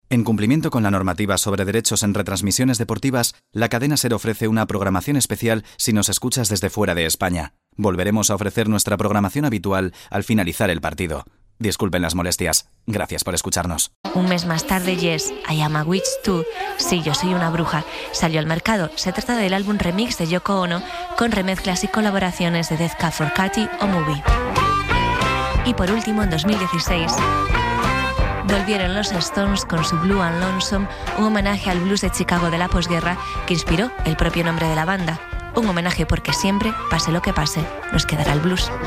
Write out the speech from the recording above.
En cumplimiento con la normativa sobre derechos en retransmisiones deportivas, la cadena SER ofrece una programación especial si nos escuchas desde fuera de España. Volveremos a ofrecer nuestra programación habitual al finalizar el partido. Disculpen las molestias. Gracias por escucharnos. Un mes más tarde, Yes, I Am a Witch Too, Sí, yo soy una bruja, salió al mercado. Se trata del álbum remix de Yoko Ono con remezclas y colaboraciones de Death Cab for Cutie o Movie. Y por último, en 2016, volvieron los Stones con su Blue and Lonesome, un homenaje al blues de Chicago de la posguerra que inspiró el propio nombre de la banda. Un homenaje porque siempre, pase lo que pase, nos quedará el blues.